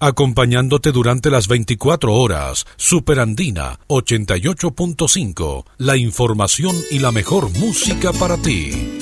acompañándote durante las 24 horas. Superandina 88.5, la información y la mejor música para ti.